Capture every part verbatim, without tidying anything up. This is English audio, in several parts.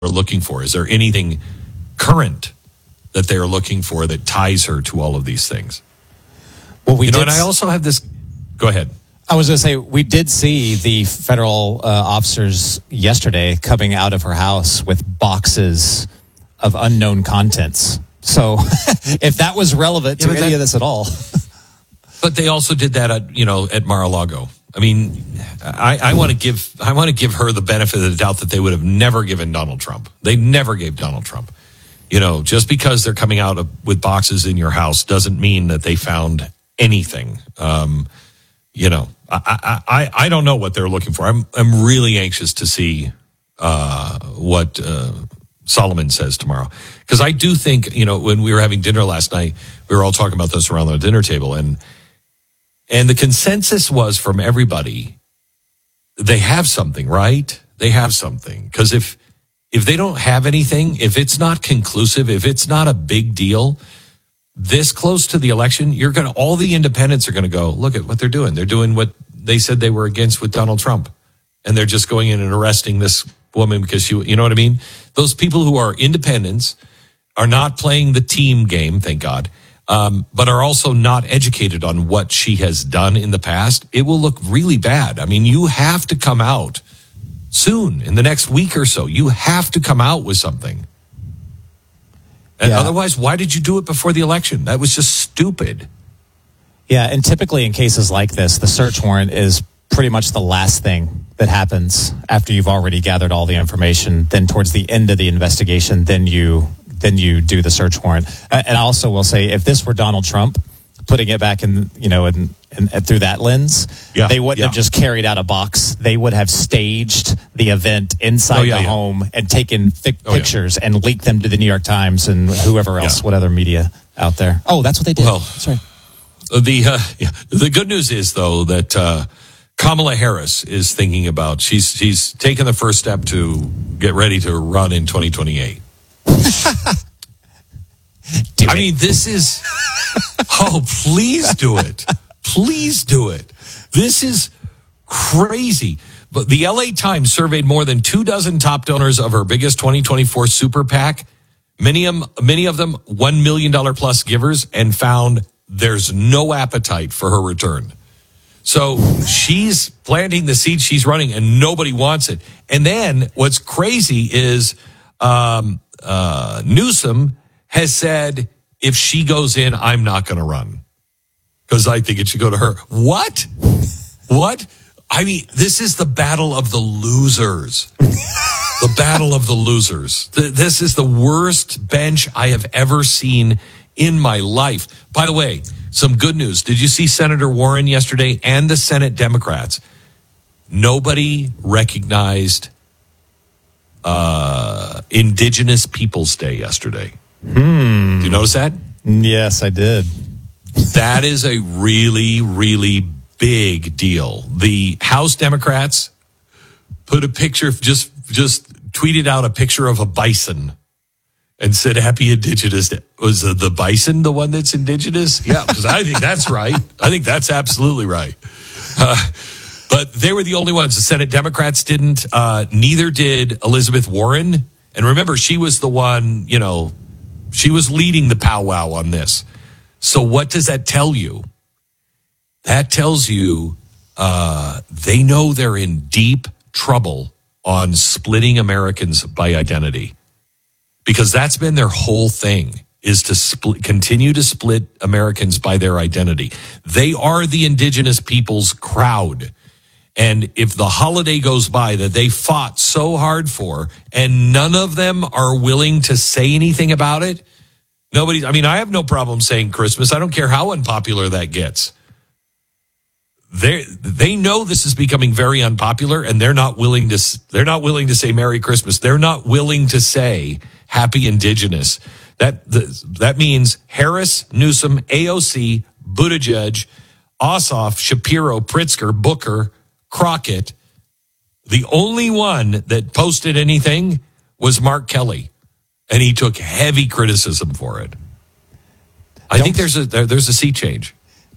looking for? Is there anything current that they are looking for that ties her to all of these things? Well, we you know, did and I also have this. Go ahead. I was going to say, we did see the federal uh, officers yesterday coming out of her house with boxes of unknown contents. So if that was relevant yeah, to any that, of this at all. But they also did that at, you know, at Mar-a-Lago. I mean, I, I want to give I want to give her the benefit of the doubt that they would have never given Donald Trump. They never gave Donald Trump. You know, just because they're coming out of, with boxes in your house doesn't mean that they found anything. Um, you know, I, I, I don't know what they're looking for. I'm I'm really anxious to see uh, what uh, Solomon says tomorrow, because I do think, you know, when we were having dinner last night, we were all talking about this around the dinner table, and and the consensus was from everybody, they have something, right? They have something, because if if they don't have anything, if it's not conclusive, if it's not a big deal, this close to the election, you're going to, all the independents are going to go, look at what they're doing. They're doing what they said they were against with Donald Trump. And they're just going in and arresting this woman because she, you know what I mean? Those people who are independents are not playing the team game, thank God, um, but are also not educated on what she has done in the past. It will look really bad. I mean, you have to come out soon, in the next week or so. You have to come out with something. And yeah. Otherwise, why did you do it before the election? That was just stupid. Yeah, and typically in cases like this, the search warrant is pretty much the last thing that happens after you've already gathered all the information. Then towards the end of the investigation, then you then you do the search warrant. And I also will say, if this were Donald Trump, putting it back in, you know, in, in, through that lens, yeah, they wouldn't yeah. have just carried out a box. They would have staged the event inside oh, yeah, the yeah. home and taken fi- oh, pictures yeah. and leaked them to the New York Times and whoever else, yeah. what other media out there. Oh, that's what they did. Well, that's right. The uh, yeah, the good news is though that uh, Kamala Harris is thinking about she's she's taken the first step to get ready to run in twenty twenty-eight. I mean, this is, oh, please do it. Please do it. This is crazy. But the L A Times surveyed more than two dozen top donors of her biggest twenty twenty-four super PAC, many of them, many of them one million dollars plus givers, and found there's no appetite for her return. So she's planting the seed, she's running, and nobody wants it. And then what's crazy is um, uh, Newsom has said, if she goes in, I'm not going to run because I think it should go to her. What? What? I mean, this is the battle of the losers. The battle of the losers. This is the worst bench I have ever seen in my life. By the way, some good news. Did you see Senator Warren yesterday and the Senate Democrats? Nobody recognized uh, Indigenous Peoples Day yesterday. Hmm. Did you notice that? Yes, I did. That is a really, really big deal. The House Democrats put a picture, just just tweeted out a picture of a bison and said, Happy Indigenous Day. Was the, the bison the one that's indigenous? Yeah, because I think that's right. I think that's absolutely right. Uh, but they were the only ones. The Senate Democrats didn't. Uh, neither did Elizabeth Warren. And remember, she was the one, you know, she was leading the powwow on this. So what does that tell you? That tells you uh, they know they're in deep trouble on splitting Americans by identity. Because that's been their whole thing, is to split, continue to split Americans by their identity. They are the indigenous people's crowd. And if the holiday goes by that they fought so hard for, and none of them are willing to say anything about it, nobody, I mean, I have no problem saying Christmas. I don't care how unpopular that gets. They they know this is becoming very unpopular, and they're not willing to they're not willing to say Merry Christmas. They're not willing to say Happy Indigenous. That that means Harris, Newsom, A O C, Buttigieg, Ossoff, Shapiro, Pritzker, Booker, Crockett. The only one that posted anything was Mark Kelly, and he took heavy criticism for it. I don't, think there's a there, there's a sea change.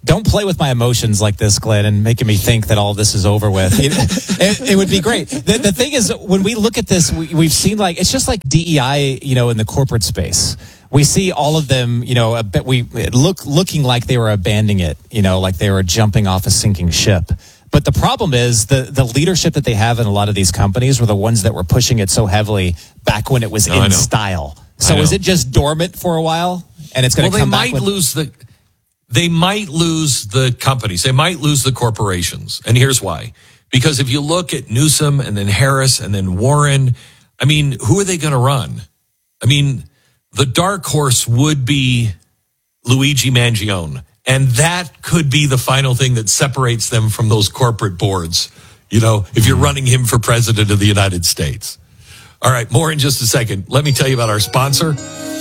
Don't play with my emotions like this, Glenn, and making me think that all of this is over with. It, it, it would be great. The, the thing is, when we look at this, we, we've seen like, it's just like D E I, you know, in the corporate space. We see all of them, you know, a bit, we look looking like they were abandoning it, you know, like they were jumping off a sinking ship. But the problem is the, the leadership that they have in a lot of these companies were the ones that were pushing it so heavily back when it was no, in style. So is it just dormant for a while? And it's going to well, come they back might with- lose the... They might lose the companies. They might lose the corporations. And here's why. Because if you look at Newsom and then Harris and then Warren, I mean, who are they going to run? I mean, the dark horse would be Luigi Mangione. And that could be the final thing that separates them from those corporate boards, you know, if you're running him for president of the United States. All right, more in just a second. Let me tell you about our sponsor.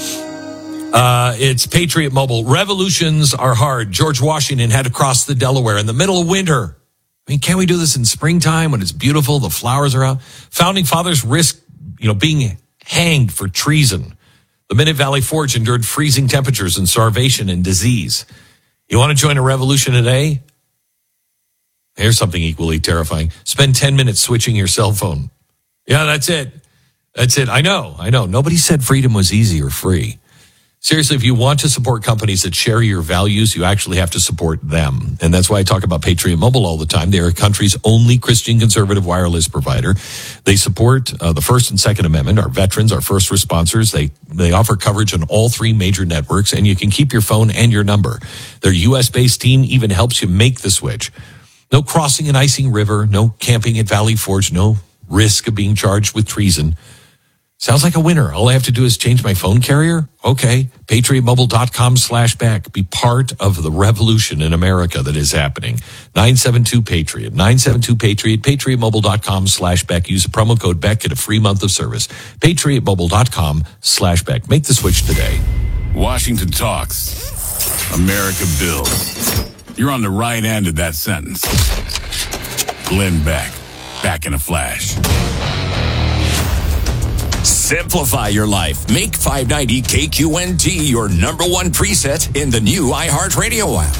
Uh, it's Patriot Mobile. Revolutions are hard. George Washington had to cross the Delaware in the middle of winter. I mean, can't we do this in springtime when it's beautiful, the flowers are out? Founding fathers risked, you know, being hanged for treason. The Minute Valley Forge endured freezing temperatures and starvation and disease. You want to join a revolution today? Here's something equally terrifying. Spend ten minutes switching your cell phone. Yeah, that's it. That's it. I know. I know. Nobody said freedom was easy or free. Seriously, if you want to support companies that share your values, you actually have to support them. And that's why I talk about Patriot Mobile all the time. They are a country's only Christian conservative wireless provider. They support uh, the First and Second Amendment, our veterans, our first responders. They they offer coverage on all three major networks, and you can keep your phone and your number. Their U S-based team even helps you make the switch. No crossing an icing river, no camping at Valley Forge, no risk of being charged with treason. Sounds like a winner. All I have to do is change my phone carrier? Okay. PatriotMobile.com slash back. Be part of the revolution in America that is happening. nine seven two Patriot. nine seven two Patriot. PatriotMobile.com slash back. Use the promo code Beck. Get a free month of service. PatriotMobile.com slash back. Make the switch today. Washington talks. America builds. You're on the right end of that sentence. Glenn Beck. Back in a flash. Simplify your life. Make five ninety K Q N T your number one preset in the new iHeartRadio app.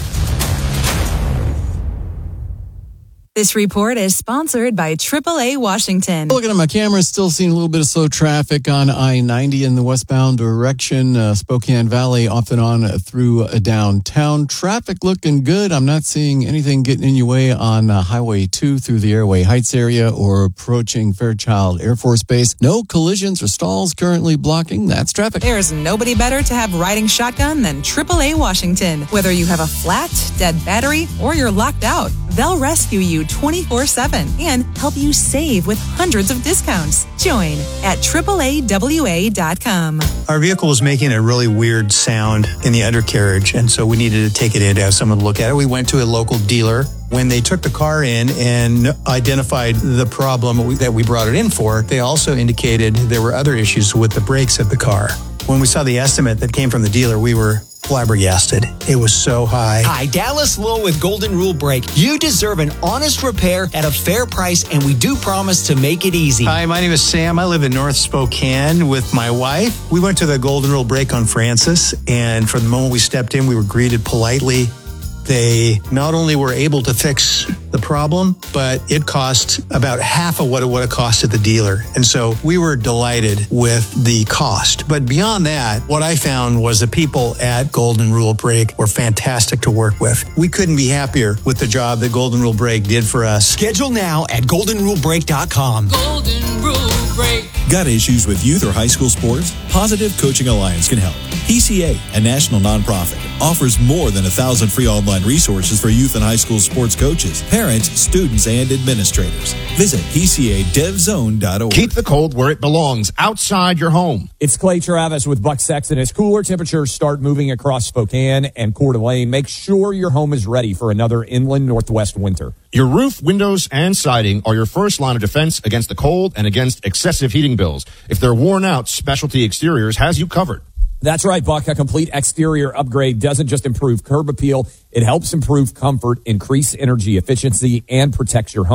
This report is sponsored by triple A Washington. Looking at my camera, still seeing a little bit of slow traffic on I ninety in the westbound direction. Uh, Spokane Valley off and on through uh, downtown. Traffic looking good. I'm not seeing anything getting in your way on uh, Highway two through the Airway Heights area or approaching Fairchild Air Force Base. No collisions or stalls currently blocking. That's traffic. There's nobody better to have riding shotgun than triple A Washington. Whether you have a flat, dead battery, or you're locked out, they'll rescue you twenty-four seven and help you save with hundreds of discounts. Join at triple A W A dot com. Our vehicle was making a really weird sound in the undercarriage, and so we needed to take it in to have someone look at it. We went to a local dealer. When they took the car in and identified the problem that we brought it in for, they also indicated there were other issues with the brakes of the car. When we saw the estimate that came from the dealer, we were flabbergasted. It was so high. Hi, Dallas Lowe with Golden Rule Brake. You deserve an honest repair at a fair price, and we do promise to make it easy. Hi, my name is Sam. I live in North Spokane with my wife. We went to the Golden Rule Brake on Francis, and from the moment we stepped in, we were greeted politely. They not only were able to fix the problem, but it cost about half of what it would have cost at the dealer. And so we were delighted with the cost. But beyond that, what I found was the people at Golden Rule Brake were fantastic to work with. We couldn't be happier with the job that Golden Rule Brake did for us. Schedule now at golden rule brake dot com. Golden Rule Brake. Got issues with youth or high school sports? Positive Coaching Alliance can help. P C A, a national nonprofit, offers more than a thousand free online resources for youth and high school sports coaches, parents, students, and administrators. Visit P C A dev zone dot org. Keep the cold where it belongs, outside your home. It's Clay Travis with Buck Sexton. As cooler temperatures start moving across Spokane and Coeur d'Alene, make sure your home is ready for another inland northwest winter. Your roof, windows, and siding are your first line of defense against the cold and against excessive heating bills. If they're worn out, Specialty Exteriors has you covered. That's right, Buck. A complete exterior upgrade doesn't just improve curb appeal. It helps improve comfort, increase energy efficiency, and protects your home.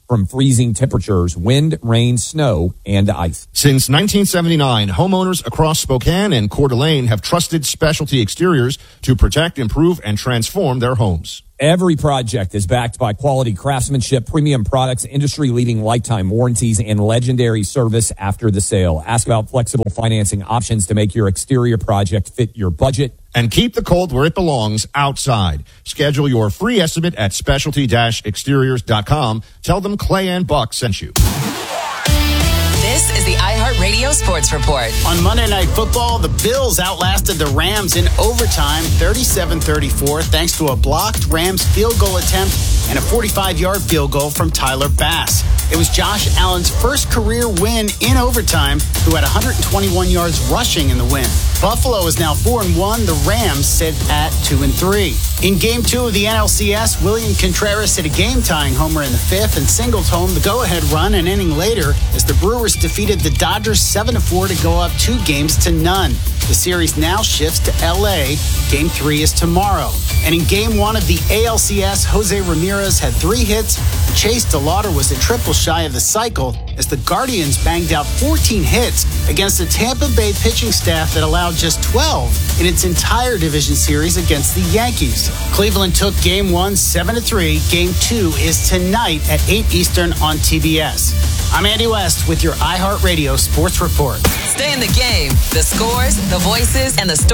from freezing temperatures, wind, rain, snow, and ice. Since nineteen seventy-nine, homeowners across Spokane and Coeur d'Alene have trusted Specialty Exteriors to protect, improve, and transform their homes. Every project is backed by quality craftsmanship, premium products, industry-leading lifetime warranties, and legendary service after the sale. Ask about flexible financing options to make your exterior project fit your budget. And keep the cold where it belongs, outside. Schedule your free estimate at specialty exteriors dot com. Tell them Clay and Buck sent you. This is the iHeartRadio Sports Report. On Monday Night Football, the Bills outlasted the Rams in overtime thirty-seven thirty-four thanks to a blocked Rams field goal attempt and a forty-five-yard field goal from Tyler Bass. It was Josh Allen's first career win in overtime, who had one hundred twenty-one yards rushing in the win. Buffalo is now four and one. The Rams sit at two and three. In Game two of the N L C S, William Contreras hit a game-tying homer in the fifth and singled home the go-ahead run an inning later as the Brewers defeated the Dodgers seven to four to go up two games to none. The series now shifts to L A. Game three is tomorrow. And in Game one of the A L C S, Jose Ramirez had three hits. Chase DeLauder was a triple shy of the cycle as the Guardians banged out fourteen hits against the Tampa Bay pitching staff that allowed just twelve in its entire division series against the Yankees. Cleveland took Game one seven to three. Game two is tonight at eight Eastern on T B S. I'm Andy West with your iHeartRadio Sports Report. Stay in the game. The scores, the voices, and the stories.